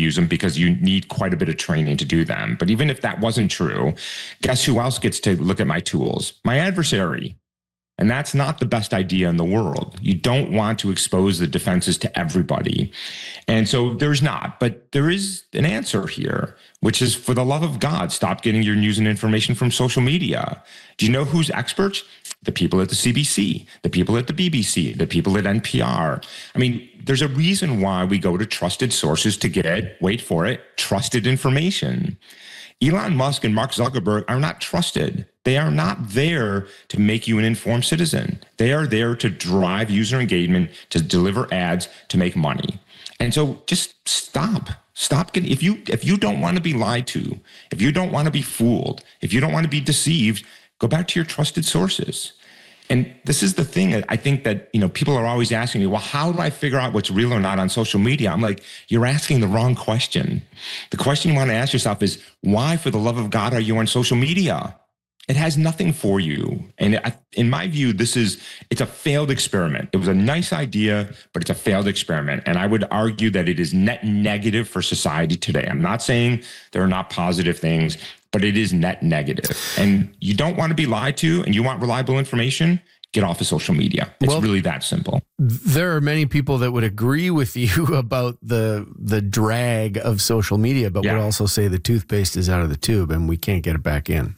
use them because you need quite a bit of training to do them. But even if that wasn't true, guess who else gets to look at my tools? My adversary. And that's not the best idea in the world. You don't want to expose the defenses to everybody. And so there's not, but there is an answer here, which is, for the love of God, stop getting your news and information from social media. Do you know who's experts? The people at the CBC, the people at the BBC, the people at NPR. I mean, there's a reason why we go to trusted sources to get, wait for it, trusted information. Elon Musk and Mark Zuckerberg are not trusted. They are not there to make you an informed citizen. They are there to drive user engagement, to deliver ads, to make money. And so just stop getting, if you don't want to be lied to, if you don't want to be fooled, if you don't want to be deceived, go back to your trusted sources. And this is the thing. I think that, people are always asking me, well, how do I figure out what's real or not on social media? I'm like, you're asking the wrong question. The question you want to ask yourself is, why, for the love of God, are you on social media? It has nothing for you. And in my view, it's a failed experiment. It was a nice idea, but it's a failed experiment. And I would argue that it is net negative for society today. I'm not saying there are not positive things, but it is net negative. And you don't want to be lied to, and you want reliable information, get off of social media. It's really that simple. There are many people that would agree with you about the drag of social media, but would also say the toothpaste is out of the tube and we can't get it back in.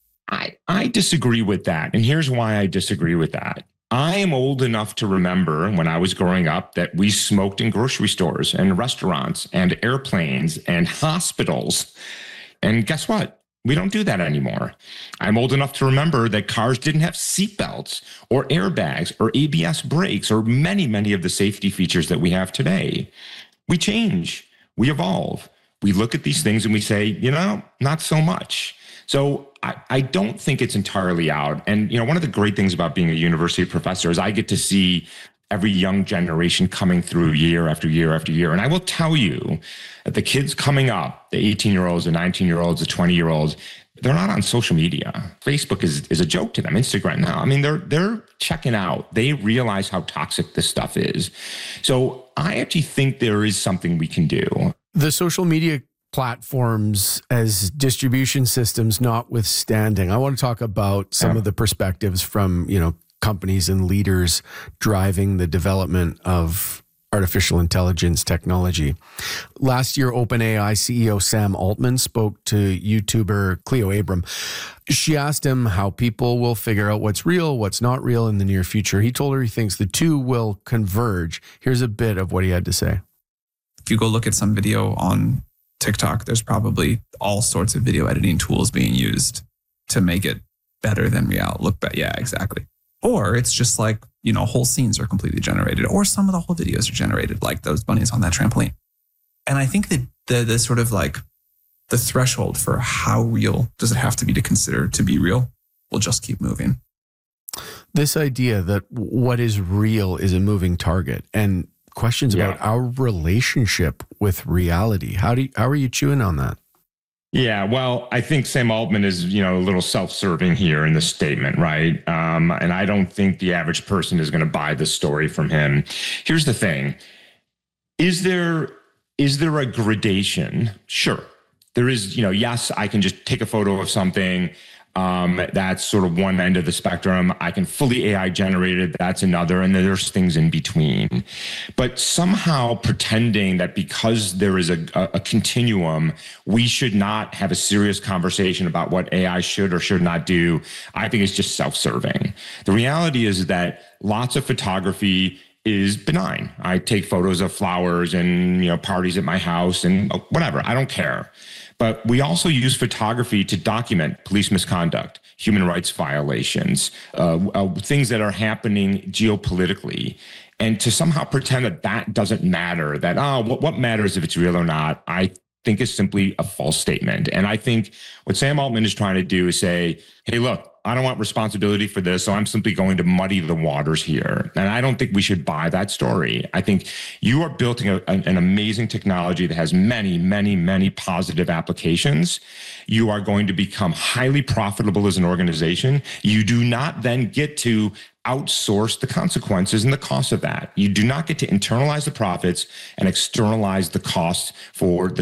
I disagree with that. And here's why I disagree with that. I am old enough to remember when I was growing up that we smoked in grocery stores and restaurants and airplanes and hospitals. And guess what? We don't do that anymore. I'm old enough to remember that cars didn't have seatbelts or airbags or ABS brakes or many, many of the safety features that we have today. We change, we evolve. We look at these things and we say, not so much. So I don't think it's entirely out. And, one of the great things about being a university professor is I get to see every young generation coming through year after year after year. And I will tell you that the kids coming up, the 18-year-olds, the 19-year-olds, the 20-year-olds, they're not on social media. Facebook is a joke to them. Instagram now. I mean, they're checking out. They realize how toxic this stuff is. So I actually think there is something we can do. The social media platforms as distribution systems notwithstanding, I want to talk about some of the perspectives from, companies and leaders driving the development of artificial intelligence technology. Last year, OpenAI CEO Sam Altman spoke to YouTuber Cleo Abram. She asked him how people will figure out what's real, what's not real in the near future. He told her he thinks the two will converge. Here's a bit of what he had to say. If you go look at some video on TikTok, there's probably all sorts of video editing tools being used to make it better than reality. Look back. Yeah, exactly. Or it's just like, whole scenes are completely generated, or some of the whole videos are generated, like those bunnies on that trampoline. And I think that the sort of like the threshold for how real does it have to be to consider to be real will just keep moving. This idea that what is real is a moving target, and questions about our relationship with reality. How are you chewing on that? Yeah, well, I think Sam Altman is, a little self-serving here in this statement, right? And I don't think the average person is going to buy this story from him. Here's the thing. Is there a gradation? Sure. There is, yes, I can just take a photo of something. That's sort of one end of the spectrum. I can fully AI generate it. That's another. And then there's things in between. But somehow pretending that because there is a continuum, we should not have a serious conversation about what AI should or should not do, I think is just self-serving. The reality is that lots of photography is benign. I take photos of flowers and, parties at my house and whatever. I don't care. But we also use photography to document police misconduct, human rights violations, things that are happening geopolitically. And to somehow pretend that doesn't matter, that, what matters if it's real or not, I think is simply a false statement. And I think what Sam Altman is trying to do is say, hey, look, I don't want responsibility for this, so I'm simply going to muddy the waters here. And I don't think we should buy that story. I think you are building an amazing technology that has many, many, many positive applications. You are going to become highly profitable as an organization. You do not then get to outsource the consequences and the cost of that. You do not get to internalize the profits and externalize the costs for the